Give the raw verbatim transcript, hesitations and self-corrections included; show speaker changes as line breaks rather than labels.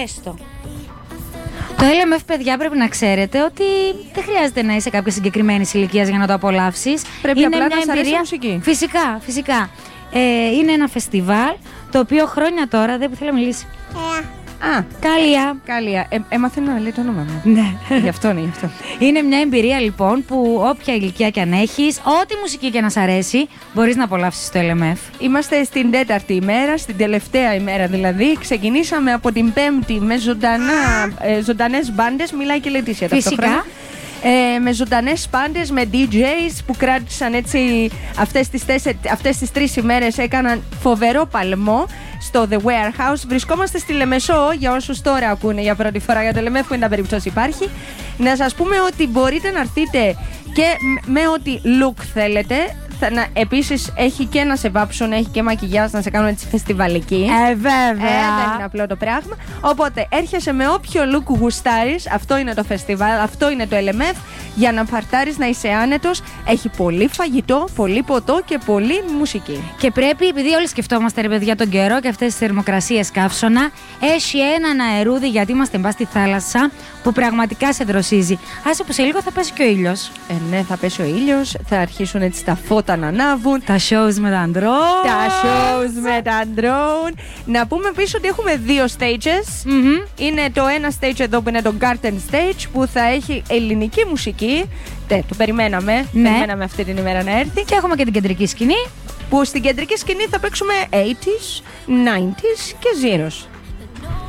πες το. Το ελ εμ εφ, παιδιά, πρέπει να ξέρετε ότι δεν χρειάζεται να είσαι κάποια συγκεκριμένη ηλικία για να το απολαύσεις.
Πρέπει
είναι
απλά
μια
να σ' αρέσει
εμπειρία...
η μουσική.
Φυσικά, φυσικά. Ε, είναι ένα φεστιβάλ το οποίο χρόνια τώρα δεν θέλω να μιλήσει.
Α,
Καλία.
Καλία. Ε, έμαθε να λέει το όνομα μου.
Ναι.
Γι' αυτό είναι, γι' αυτό.
Είναι μια εμπειρία λοιπόν που όποια ηλικία κι αν έχεις, ό,τι μουσική κι αν σ' αρέσει, μπορείς να απολαύσεις το ελ εμ εφ.
Είμαστε στην τέταρτη ημέρα, στην τελευταία ημέρα δηλαδή. Ξεκινήσαμε από την πέμπτη με ζωντανά, ε, ζωντανές μπάντες. Μιλάει και η Λετήσια ταυτόχρονα. Ε, με ζωντανές πάντες, με ντι τζέις που κράτησαν έτσι αυτές τις, τέσσερι, αυτές τις τρεις ημέρες, έκαναν φοβερό παλμό στο The Warehouse. Βρισκόμαστε στη Λεμεσό, για όσους τώρα ακούνε για πρώτη φορά για το ελ εμ εφ, που είναι τα περίπτωση υπάρχει. Να σας πούμε ότι μπορείτε να έρθετε και με ό,τι look θέλετε. Να, επίσης έχει και να σε βάψουν, έχει και μακιγιάζ να σε κάνουν έτσι φεστιβαλική.
Ε, βέβαια.
Ε, δεν είναι απλό το πράγμα. Οπότε έρχεσαι με όποιο look γουστάρεις. Αυτό είναι το φεστιβάλ, αυτό είναι το ελ εμ εφ. Για να παρτάρεις, να είσαι άνετος. Έχει πολύ φαγητό, πολύ ποτό και πολύ μουσική.
Και πρέπει, επειδή όλοι σκεφτόμαστε ρε παιδιά τον καιρό και αυτές τις θερμοκρασίες καύσωνα, έχει έναν αερούδι γιατί είμαστε μπα στη θάλασσα που πραγματικά σε δροσίζει. Άσε που σε λίγο θα πέσει και ο ήλιος.
Ε, ναι, θα πέσει ο ήλιος, θα αρχίσουν έτσι τα φώτα να ανάβουν.
Τα shows με τα drone.
Τα shows με τα drone. Να πούμε πίσω ότι έχουμε δύο stages.
Mm-hmm.
Είναι το ένα stage εδώ που είναι το Garden Stage που θα έχει ελληνική μουσική. Ναι, το περιμέναμε.
Ναι.
Περιμέναμε αυτή την ημέρα να έρθει.
Και έχουμε και την κεντρική σκηνή.
Που στην κεντρική σκηνή θα παίξουμε ογδόντα, ενενήντα και zeros.